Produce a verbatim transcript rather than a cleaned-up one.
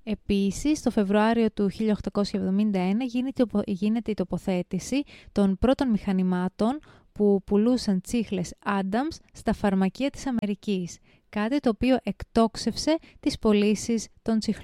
Επίσης, το Φεβρουάριο του χίλια οκτακόσια εβδομήντα ένα γίνεται, γίνεται η τοποθέτηση των πρώτων μηχανημάτων που πουλούσαν τσίχλες Adams στα φαρμακεία της Αμερικής, κάτι το οποίο εκτόξευσε τις πωλήσεις των τσιχλών.